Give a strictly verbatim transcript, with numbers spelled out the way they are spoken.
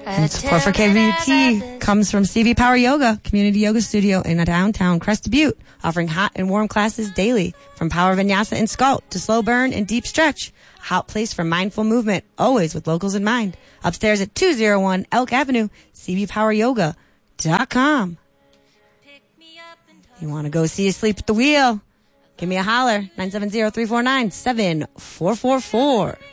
And support for K V T comes from C V Power Yoga, community yoga studio in a downtown Crested Butte, offering hot and warm classes daily, from power vinyasa and sculpt to slow burn and deep stretch. A hot place for mindful movement, always with locals in mind. Upstairs at two oh one Elk Avenue, c v power yoga dot com. You want to go see Asleep at the Wheel? Give me a holler, nine seven zero, three four nine, seven four four four.